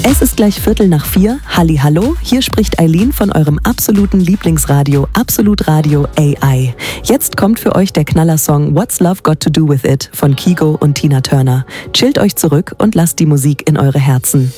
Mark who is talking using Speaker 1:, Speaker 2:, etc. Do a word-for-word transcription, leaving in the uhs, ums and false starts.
Speaker 1: Es ist gleich Viertel nach vier. Halli hallo, hier spricht Eileen von eurem absoluten Lieblingsradio Absolut Radio A I. Jetzt kommt für euch der Knallersong What's Love Got to Do With It von Kygo und Tina Turner. Chillt euch zurück und lasst die Musik in eure Herzen.